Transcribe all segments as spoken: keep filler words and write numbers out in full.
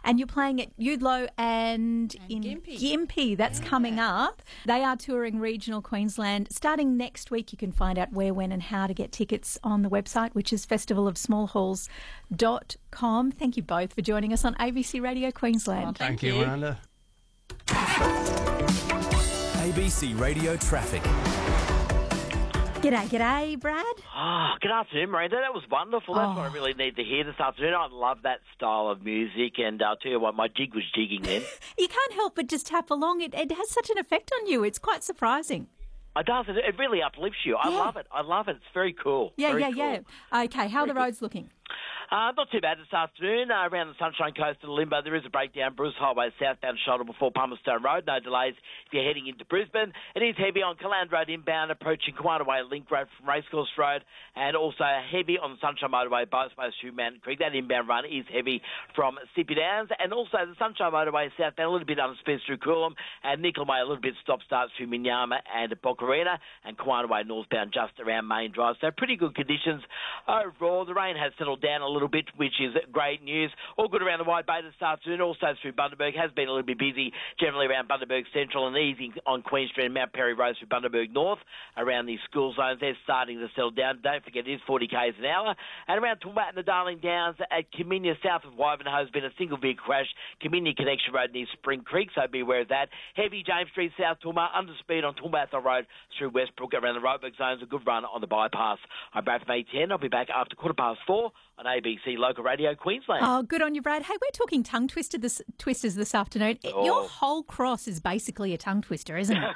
And you're playing at Eudlo and, And in Gympie. Gympie. That's Yeah. coming up. They are touring regional Queensland. Starting next week, you can find out where, when and how to get tickets on the website, which is festival of small halls dot com. Thank you both for joining us on A B C Radio Queensland. Oh, Thank, Thank you, you. Miranda. A B C Radio Traffic. G'day, g'day, Brad. Oh, good afternoon, Miranda. That was wonderful. That's Oh. what I really need to hear this afternoon. I love that style of music, and I'll tell you what, my jig was jigging then. You can't help but just tap along. It, it has such an effect on you. It's quite surprising. It does. It, it really uplifts you. I Yeah. love it. I love it. It's very cool. Yeah, Very yeah, cool. yeah. Okay, how are the Very good. roads looking? Uh, not too bad this afternoon. Uh, around the Sunshine Coast and Limbo, there is a breakdown. Bruce Highway southbound shoulder before Palmerstone Road. No delays if you're heading into Brisbane. It is heavy on Caland Road inbound, approaching Kiwana Way Link Road from Racecourse Road, and also heavy on the Sunshine Motorway, both ways through Mountain Creek. That inbound run is heavy from Sippy Downs, and also the Sunshine Motorway southbound, a little bit undersped through Coolum, and Nickel Way, a little bit stop-starts through Minyama and Bocarina, and Kiwana Way northbound just around Main Drive. So pretty good conditions overall. The rain has settled down a little bit, which is great news. All good around the Wide Bay this afternoon, also through Bundaberg. Has been a little bit busy generally around Bundaberg Central, and easing on Queen Street and Mount Perry Road through Bundaberg North around the school zones. They're starting to settle down. Don't forget, it is forty k's an hour. And around Toowoomba and the Darling Downs at Kaminia, south of Wivenhoe, has been a single vehicle crash. Kaminia Connection Road near Spring Creek, so be aware of that. Heavy James Street, South Toowoomba, under speed on Toowoomba Athol Road through Westbrook around the Roebuck zones. A good run on the bypass. I'm Brad from A ten. I'll be back after quarter past four on A B C Local Radio Queensland. Oh, good on you, Brad. Hey, we're talking tongue twister this, twisters this afternoon. Oh. Your whole cross is basically a tongue twister, isn't it?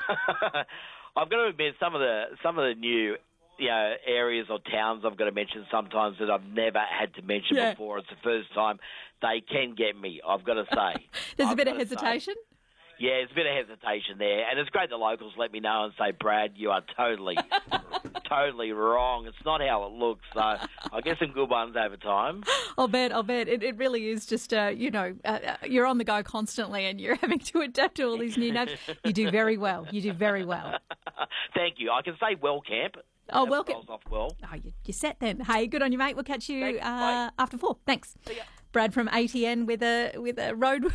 I've got to admit, some of the some of the new you know, areas or towns I've got to mention sometimes that I've never had to mention Yeah. before. It's the first time. They can get me, I've got to say. There's a I've bit of got to say. hesitation. Yeah, there's a bit of hesitation there. And it's great the locals let me know and say, Brad, you are totally, totally wrong. It's not how it looks. So I'll get some good ones over time. I'll bet, I'll bet. It, it really is just, uh, you know, uh, uh, you're on the go constantly and you're having to adapt to all these new names. You do very well. You do very well. Thank you. I can say well camp. Oh, That welcome. rolls off well. Oh, you, you're set then. Hey, good on you, mate. We'll catch you Thanks. uh, Bye. after four. Thanks. See ya. Brad from A T N with a with a road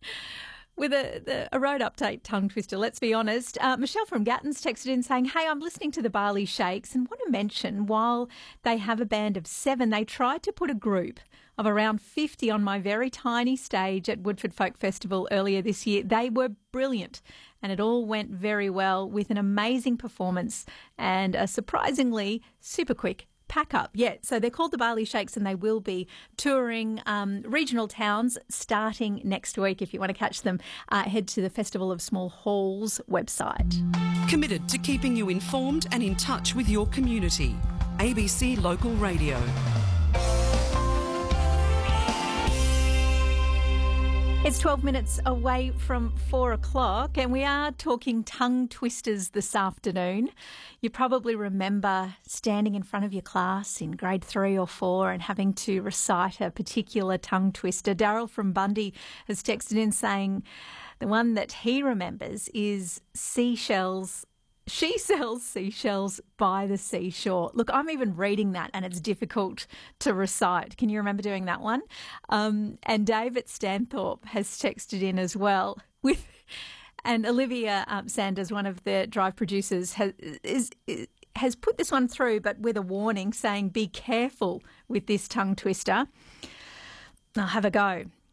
with a the, a road update tongue twister. Let's be honest. Uh, Michelle from Gatton's texted in saying, "Hey, I'm listening to the Barley Shakes and want to mention while they have a band of seven, they tried to put a group of around fifty on my very tiny stage at Woodford Folk Festival earlier this year. They were brilliant and it all went very well with an amazing performance and a surprisingly super quick pack up." Yeah, so they're called the Barley Shakes and they will be touring um, regional towns starting next week. If you want to catch them, uh, head to the Festival of Small Halls website. Committed to keeping you informed and in touch with your community. A B C Local Radio. It's twelve minutes away from four o'clock and we are talking tongue twisters this afternoon. You probably remember standing in front of your class in grade three or four and having to recite a particular tongue twister. Daryl from Bundy has texted in saying the one that he remembers is seashells. She sells seashells by the seashore. Look, I'm even reading that and it's difficult to recite. Can you remember doing that one? Um, and David Stanthorpe has texted in as well with, and Olivia um, Sanders, one of the Drive producers, has is, is has put this one through, but with a warning saying, "Be careful with this tongue twister." I'll have a go.